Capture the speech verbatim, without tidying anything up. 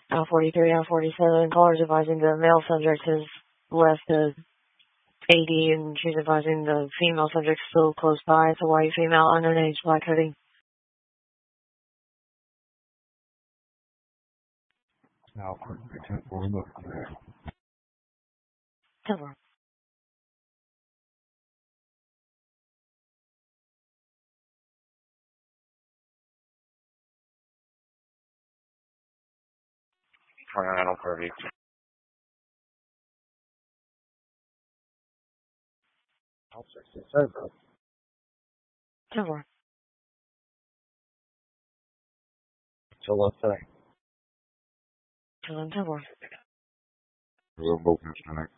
L forty-three, L forty-seven, callers advising the male subject has left the A D and she's advising the female subject still close by. It's a white female, unknown age, black hoodie. Now, ten four, look there. Cover. twenty-nine thirty. I'll sixty-seven. Cover. So let's say. Cover. We'll move this tonight.